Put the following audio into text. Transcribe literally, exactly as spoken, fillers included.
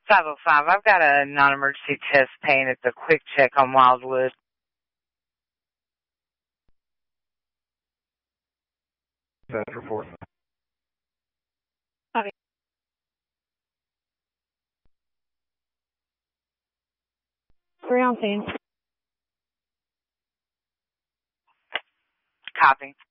five oh five. I've got a non-emergency chest pain at the Quick Check on Wildwood. That report. Okay. Three on scene. Copy.